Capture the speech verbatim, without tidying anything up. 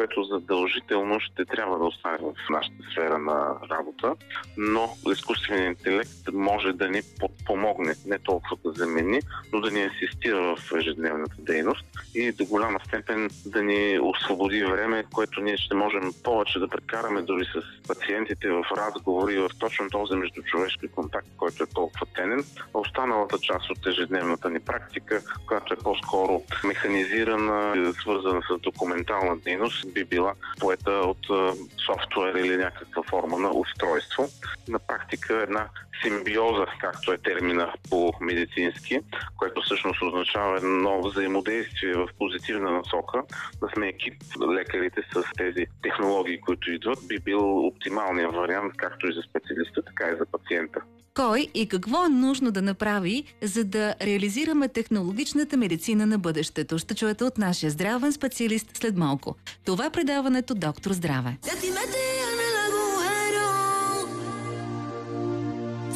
което задължително ще трябва да остане в нашата сфера на работа, но изкуственият интелект може да ни подпомогне, не толкова да замени, но да ни асистира в ежедневната дейност и до голяма степен да ни освободи време, което ние ще можем повече да прекараме дори с пациентите в разговори, в точно този междучовешки контакт, който е толкова ценен. Останалата част от ежедневната ни практика, която е по-скоро механизирана, свързана с документална дейност, би била поета от софтуер или някаква форма на устройство. На практика една симбиоза, както е термина по медицински, което всъщност означава едно взаимодействие в позитивна насока, да сме екип лекарите с тези технологии, които идват, би бил оптималният вариант, както и за специалиста, така и за пациента. Кой и какво е нужно да направи, за да реализираме технологичната медицина на бъдещето? Ще чуете от нашия здравен специалист след малко. Това е предаването Доктор Здраве.